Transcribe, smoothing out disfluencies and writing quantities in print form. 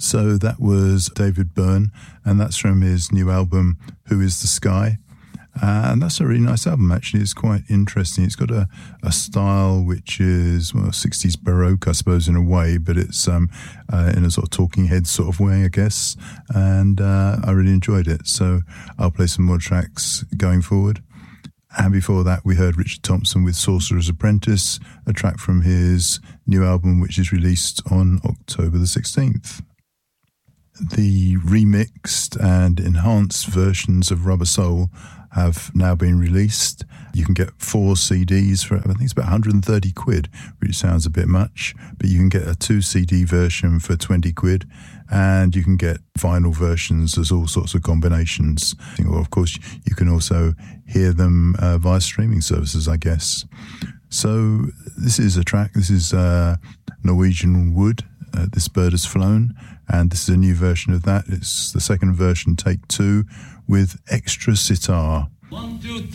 So that was David Byrne, and that's from his new album, Who is the Sky? And that's a really nice album, actually. It's quite interesting. It's got a style which is, 60s Baroque, I suppose, in a way, but it's in a sort of Talking Heads sort of way, I guess. And I really enjoyed it. So I'll play some more tracks going forward. And before that, we heard Richard Thompson with Sorcerer's Apprentice, a track from his new album, which is released on October the 16th. The remixed and enhanced versions of Rubber Soul have now been released. You can get 4 CDs for, I think it's about 130 quid, which sounds a bit much, but you can get a 2 CD version for 20 quid, and you can get vinyl versions. There's all sorts of combinations. Or of course, you can also hear them via streaming services, I guess. So this is a track. This is Norwegian Wood, This Bird Has Flown, and this is a new version of that. It's the second version, take 2, with extra sitar. 1, 2, 3.